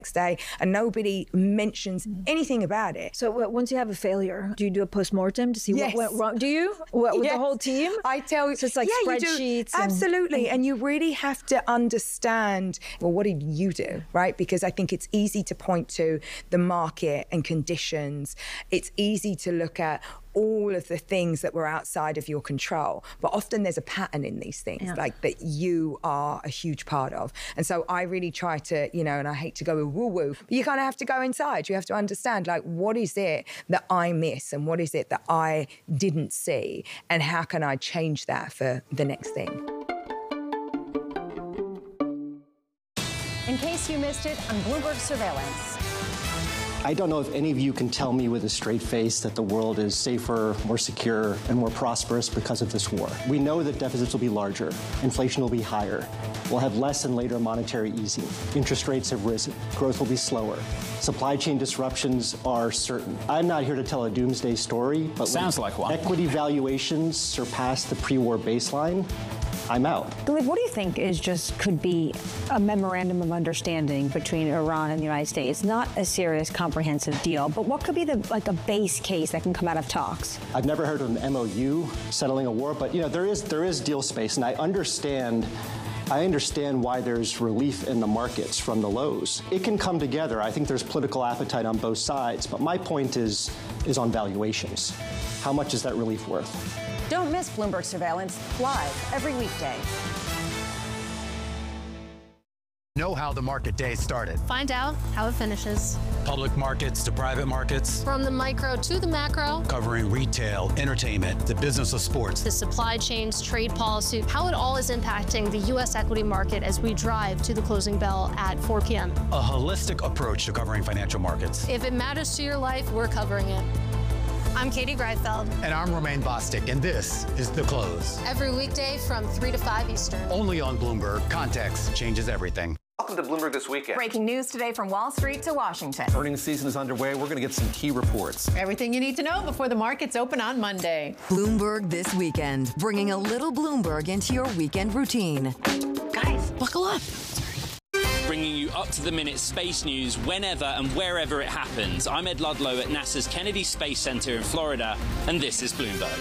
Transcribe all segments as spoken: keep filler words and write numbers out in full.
next day and nobody mentions anything about it. So uh, once you have a failure, do you do a post-mortem to see yes. what went wrong? Do you? What, with yes. the whole team? I tell you. So it's like yeah, spreadsheets. You do. Absolutely. And, and you really have to understand, well, what did you do, right? Because I think it's easy to point to the market and conditions. It's easy to look at all of the things that were outside of your control. But often there's a pattern in these things, yeah. like that you are a huge part of. And so I really try to, you know, and I hate to go woo-woo, but you kind of have to go inside. You have to understand, like, what is it that I miss and what is it that I didn't see? And how can I change that for the next thing? In case you missed it on Bloomberg Surveillance. I don't know if any of you can tell me with a straight face that the world is safer, more secure, and more prosperous because of this war. We know that deficits will be larger, inflation will be higher, we'll have less and later monetary easing, interest rates have risen, growth will be slower, supply chain disruptions are certain. I'm not here to tell a doomsday story, but sounds like one. Equity valuations surpass the pre-war baseline, I'm out. Dilip, what do you think is just could be a memorandum of understanding between Iran and the United States? Not a serious, comprehensive deal, but what could be the like a base case that can come out of talks? I've never heard of an M O U settling a war, but you know there is there is deal space, and I understand. I understand why there's relief in the markets from the lows. It can come together. I think there's political appetite on both sides, but my point is is on valuations. How much is that relief worth? Don't miss Bloomberg Surveillance live every weekday. Know how the market day started. Find out how it finishes. Public markets to private markets. From the micro to the macro. Covering retail, entertainment, the business of sports. The supply chains, trade policy, how it all is impacting the U S equity market as we drive to the closing bell at four p m A holistic approach to covering financial markets. If it matters to your life, we're covering it. I'm Katie Greifeld. And I'm Romaine Bostick, and this is The Close. Every weekday from three to five Eastern. Only on Bloomberg. Context changes everything. Welcome to Bloomberg This Weekend. Breaking news today from Wall Street to Washington. Earnings season is underway. We're going to get some key reports. Everything you need to know before the markets open on Monday. Bloomberg This Weekend, bringing a little Bloomberg into your weekend routine. Guys, buckle up. Bringing you up-to-the-minute space news whenever and wherever it happens. I'm Ed Ludlow at NASA's Kennedy Space Center in Florida, and this is Bloomberg.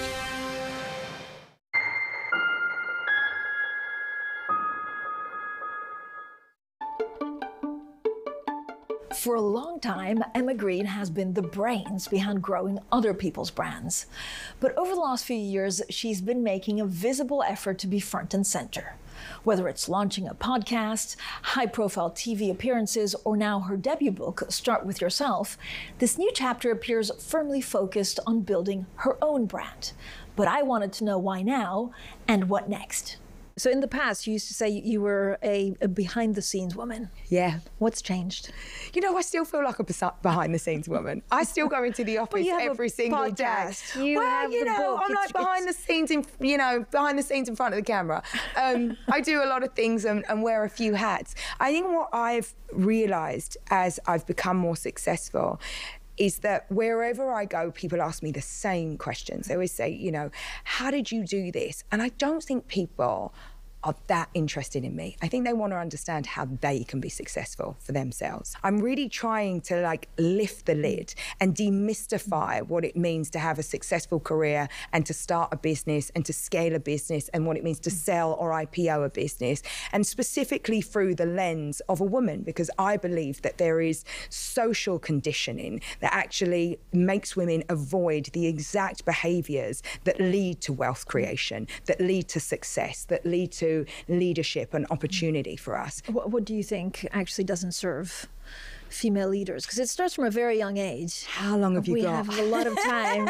For a long time, Emma Green has been the brains behind growing other people's brands. But over the last few years, she's been making a visible effort to be front and center. Whether it's launching a podcast, high-profile T V appearances, or now her debut book, Start With Yourself, this new chapter appears firmly focused on building her own brand. But I wanted to know why now and what next. So in the past, you used to say you were a, a behind-the-scenes woman. Yeah. What's changed? You know, I still feel like a behind-the-scenes woman. I still go into the office every single podcast. day. You well, have you the know, book. I'm it's, like behind it's... the scenes, in you know, behind the scenes in front of the camera. Um, I do a lot of things and, and wear a few hats. I think what I've realised as I've become more successful is that wherever I go, people ask me the same questions. They always say, you know, how did you do this? And I don't think people are that interested in me. I think they want to understand how they can be successful for themselves. I'm really trying to like lift the lid and demystify what it means to have a successful career and to start a business and to scale a business and what it means to sell or I P O a business, and specifically through the lens of a woman, because I believe that there is social conditioning that actually makes women avoid the exact behaviors that lead to wealth creation, that lead to success, that lead to leadership and opportunity for us. What, what do you think actually doesn't serve female leaders? Because it starts from a very young age. How long have you we got? We have a lot of time.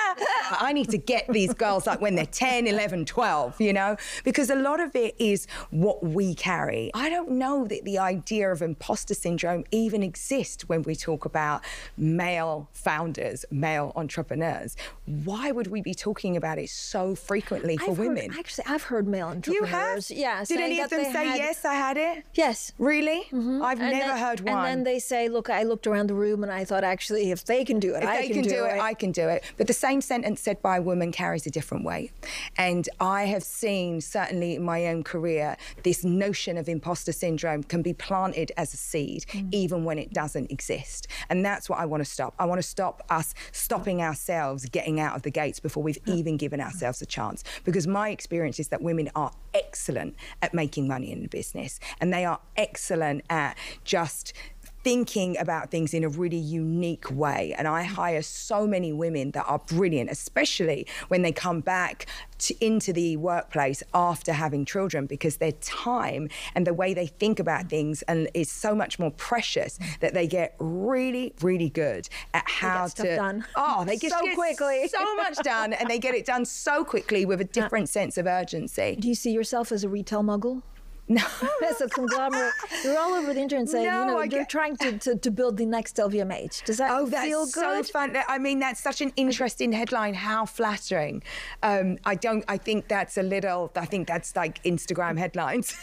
I need to get these girls like when they're ten, eleven, twelve, you know, because a lot of it is what we carry. I don't know that the idea of imposter syndrome even exists when we talk about male founders, male entrepreneurs. Why would we be talking about it so frequently for I've women? Heard, actually, I've heard male entrepreneurs. You have? Yeah. Did any of them say, had... yes, I had it? Yes. Really? Mm-hmm. I've and never then, heard one. And then they say, look, I looked around the room and I thought, actually, if they can do it, if I they can, can do, do it, it. I can do it. But the same sentence statement said by a woman carries a different weight. And I have seen, certainly in my own career, this notion of imposter syndrome can be planted as a seed, mm. even when it doesn't exist. And that's what I want to stop. I want to stop us stopping ourselves getting out of the gates before we've mm. even given ourselves a chance. Because my experience is that women are excellent at making money in the business, and they are excellent at just thinking about things in a really unique way. And I hire so many women that are brilliant, especially when they come back to, into the workplace after having children, because their time and the way they think about things and is so much more precious that they get really, really good at how they get stuff to done. Oh, they get so get quickly, so much done, and they get it done so quickly with a different sense of urgency. Do you see yourself as a retail mogul? No. As a conglomerate. You're all over the internet saying, No, you know, I you're get- trying to, to, to build the next L V M H. Does that Oh, that's feel so good? fun. I mean, that's such an interesting headline. How flattering. Um, I don't, I think that's a little, I think that's like Instagram headlines.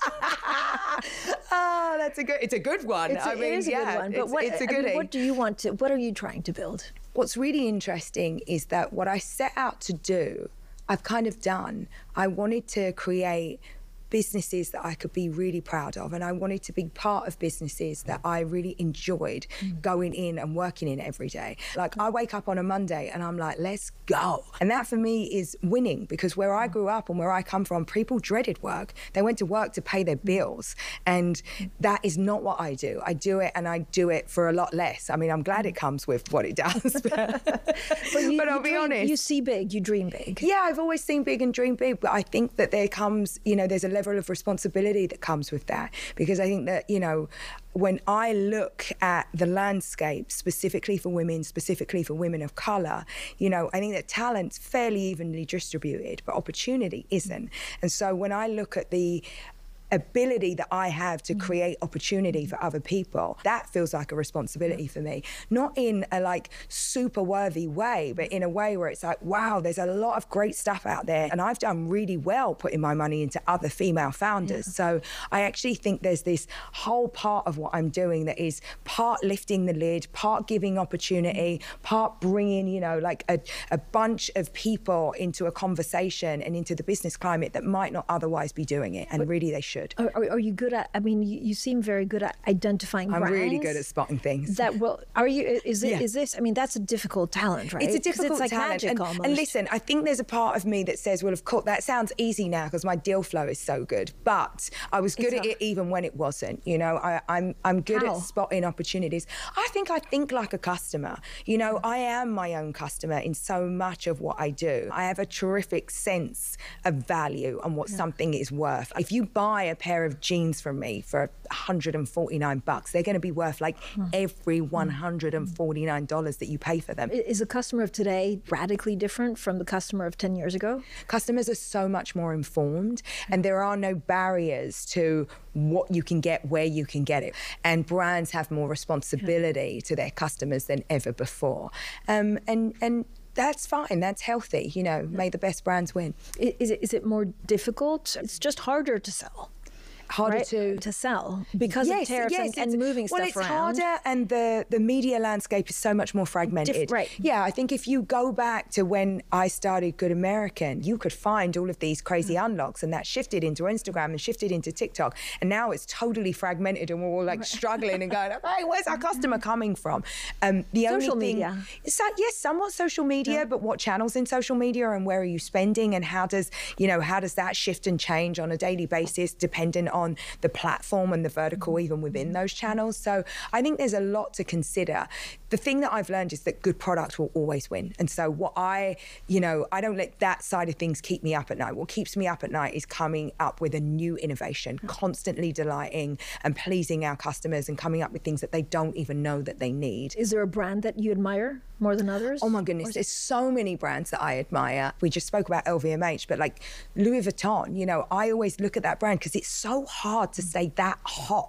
Oh, that's a good, it's a good one. It's a, I mean, it is a yeah, good one. But it's, what, it's a I mean, goodie. what do you want to, what are you trying to build? What's really interesting is that what I set out to do, I've kind of done. I wanted to create businesses that I could be really proud of, and I wanted to be part of businesses that I really enjoyed mm. going in and working in every day. Like, I wake up on a Monday and I'm like, let's go. And that for me is winning, because where I grew up and where I come from, people dreaded work. They went to work to pay their bills, and that is not what I do. I do it, and I do it for a lot less. I mean, I'm glad it comes with what it does, but, but, you, but I'll you be dream, honest. You see big, you dream big. Yeah, I've always seen big and dreamed big, but I think that there comes, you know, there's a level of responsibility that comes with that, because I think that, you know, when I look at the landscape specifically for women, specifically for women of colour, you know, I think that talent's fairly evenly distributed, but opportunity isn't. And so when I look at the ability that I have to create opportunity for other people, that feels like a responsibility for me. Not in a like super worthy way, but in a way where it's like, wow, there's a lot of great stuff out there, and I've done really well putting my money into other female founders. Yeah. So I actually think there's this whole part of what I'm doing that is part lifting the lid, part giving opportunity, part bringing, you know, like a, a bunch of people into a conversation and into the business climate that might not otherwise be doing it, and but really they should. Are, are you good at, I mean, you, you seem very good at identifying I'm brands. really good at spotting things. That will, are you, is it, yeah. is this, I mean, that's a difficult talent, right? It's a difficult it's like talent. magic and, almost. and listen, I think there's a part of me that says, well, of course, that sounds easy now because my deal flow is so good. But I was good It's at a- it even when it wasn't. You know, I, I'm, I'm good How? at spotting opportunities. I think I think like a customer. You know, I am my own customer in so much of what I do. I have a terrific sense of value and what Yeah. something is worth. If you buy a pair of jeans from me for one hundred forty-nine bucks, they're going to be worth like every one hundred forty-nine dollars that you pay for them. Is the customer of today radically different from the customer of ten years ago? Customers are so much more informed, and there are no barriers to what you can get, where you can get it. And brands have more responsibility to their customers than ever before. Um, and, and that's fine, that's healthy, you know, may the best brands win. I- Is it, is it more difficult? It's just harder to sell. Harder right? to to sell because yes, of tariffs yes, and, and it's- moving well, stuff it's around. harder, and the, the media landscape is so much more fragmented. Diff- right. Yeah, I think if you go back to when I started Good American, you could find all of these crazy unlocks, and that shifted into Instagram and shifted into TikTok, and now it's totally fragmented, and we're all like struggling and going, okay, where's our customer coming from? Um, the Social only thing, media. So, yes, somewhat social media, yeah. but what channels in social media, and where are you spending, and how does you know how does that shift and change on a daily basis, dependent on the platform and the vertical even within those channels. So I think there's a lot to consider. The thing that I've learned is that good product will always win. And so what I, you know, I don't let that side of things keep me up at night. What keeps me up at night is coming up with a new innovation, constantly delighting and pleasing our customers and coming up with things that they don't even know that they need. Is there a brand that you admire more than others? Oh my goodness, there's so many brands that I admire. We just spoke about L V M H, but like Louis Vuitton, you know, I always look at that brand because it's so hard to stay that hot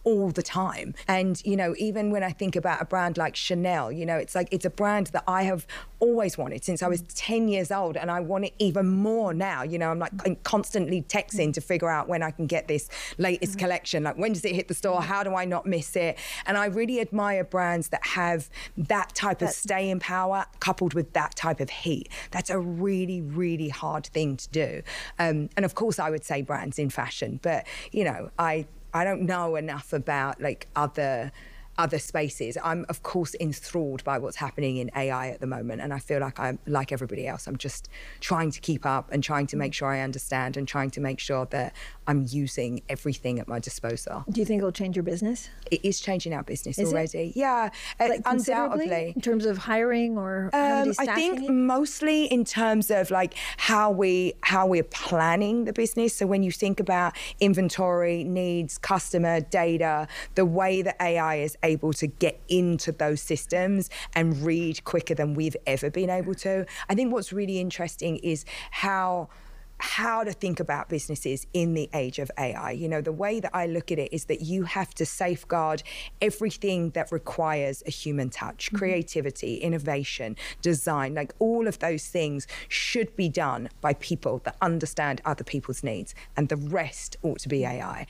all the time. And, you know, even when I think about a brand like Chanel, you know, it's like, it's a brand that I have always wanted since I was ten years old, and I want it even more now. You know, I'm like I'm constantly texting to figure out when I can get this latest mm-hmm. collection. Like, when does it hit the store? How do I not miss it? And I really admire brands that have that type of staying power coupled with that type of heat. That's a really, really hard thing to do. Um, and of course, I would say brands in fashion, but you know, I I don't know enough about like other. other spaces. I'm, of course, enthralled by what's happening in A I at the moment, and I feel like I'm, like everybody else, I'm just trying to keep up and trying to make sure I understand and trying to make sure that I'm using everything at my disposal. Do you think it'll change your business? It is changing our business is already. It? Yeah, like undoubtedly. In terms of hiring or um, I think it? mostly in terms of like how we how we're planning the business. So when you think about inventory, needs, customer data, the way that A I is able to get into those systems and read quicker than we've ever been able to. I think what's really interesting is how how to think about businesses in the age of A I. You know, the way that I look at it is that you have to safeguard everything that requires a human touch, mm-hmm. creativity, innovation, design, like all of those things should be done by people that understand other people's needs, and the rest ought to be A I.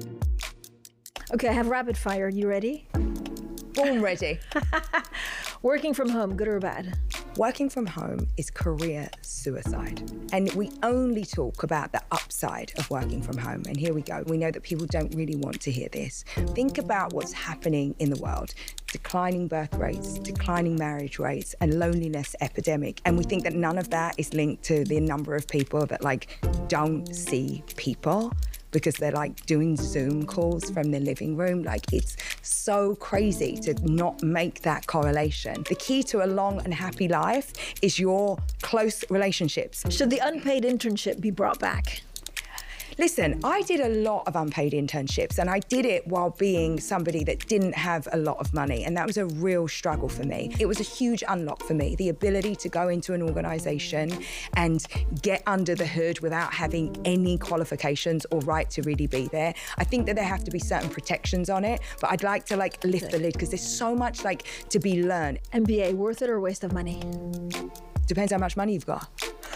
Okay, I have rapid fire. You ready? Born ready. Working from home, good or bad? Working from home is career suicide. And we only talk about the upside of working from home. And here we go. We know that people don't really want to hear this. Think about what's happening in the world. Declining birth rates, declining marriage rates, and loneliness epidemic. And we think that none of that is linked to the number of people that like don't see people, because they're like doing Zoom calls from their living room. Like, it's so crazy to not make that correlation. The key to a long and happy life is your close relationships. Should the unpaid internship be brought back? Listen, I did a lot of unpaid internships, and I did it while being somebody that didn't have a lot of money, and that was a real struggle for me. It was a huge unlock for me, the ability to go into an organisation and get under the hood without having any qualifications or right to really be there. I think that there have to be certain protections on it, but I'd like to like lift the lid because there's so much like to be learned. M B A, worth it or waste of money? Depends how much money you've got.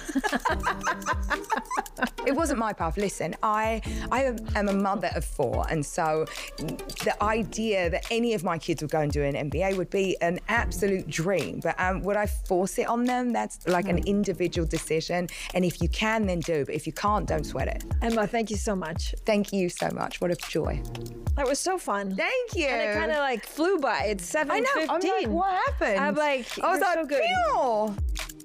It wasn't my path. Listen, I I am a mother of four, and so the idea that any of my kids would go and do an M B A would be an absolute dream. But um, would I force it on them? That's like an individual decision. And if you can, then do. But if you can't, don't sweat it. Emma, thank you so much. Thank you so much. What a joy. That was so fun. Thank you. And it kind of like flew by. It's seven fifteen. I know. I'm like, what happened? I'm like, I was like, so good. Pew!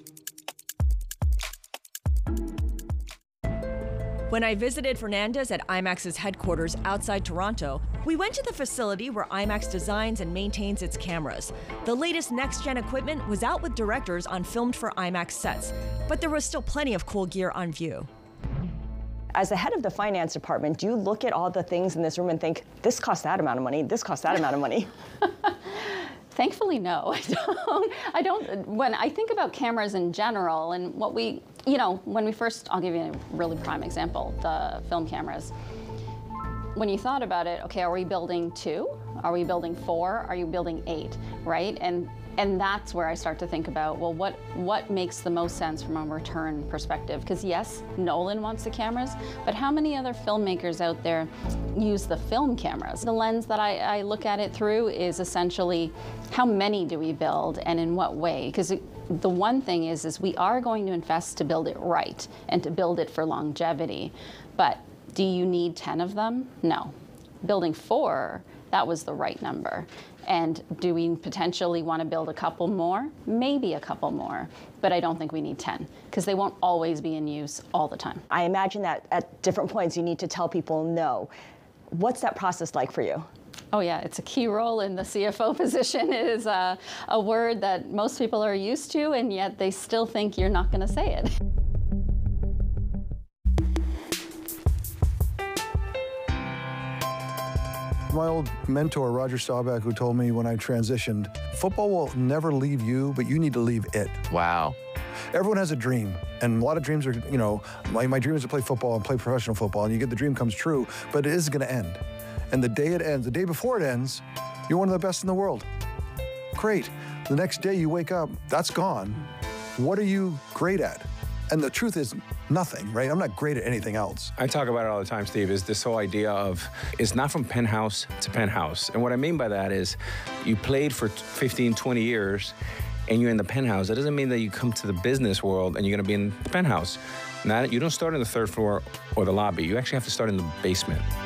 When I visited Fernandez at IMAX's headquarters outside Toronto, we went to the facility where IMAX designs and maintains its cameras. The latest next-gen equipment was out with directors on filmed for IMAX sets, but there was still plenty of cool gear on view. As the head of the finance department, do you look at all the things in this room and think, this costs that amount of money, this costs that amount of money? Thankfully, no. I don't. I don't. When I think about cameras in general, and what we, you know, when we first, I'll give you a really prime example, the film cameras. When you thought about it, okay, are we building two? Are we building four? Are you building eight? Right? And and that's where I start to think about, well, what what makes the most sense from a return perspective? Because yes, Nolan wants the cameras, but how many other filmmakers out there use the film cameras? The lens that I, I look at it through is essentially, how many do we build and in what way? Because the one thing is, is we are going to invest to build it right and to build it for longevity. But do you need ten of them? No. Building four, that was the right number. And do we potentially want to build a couple more? Maybe a couple more, but I don't think we need ten, because they won't always be in use all the time. I imagine that at different points you need to tell people no. What's that process like for you? Oh yeah, it's a key role in the C F O position. It is a, a word that most people are used to, and yet they still think you're not going to say it. My old mentor, Roger Staubach, who told me when I transitioned, football will never leave you, but you need to leave it. Wow. Everyone has a dream, and a lot of dreams are, you know, my, my dream is to play football and play professional football, and you get the dream comes true, but it is going to end. And the day it ends, the day before it ends, you're one of the best in the world. Great. The next day you wake up, that's gone. What are you great at? And the truth is nothing, right? I'm not great at anything else. I talk about it all the time, Steve, is this whole idea of it's not from penthouse to penthouse. And what I mean by that is you played for fifteen, twenty years and you're in the penthouse. That doesn't mean that you come to the business world and you're gonna be in the penthouse. Now, you don't start on the third floor or the lobby. You actually have to start in the basement.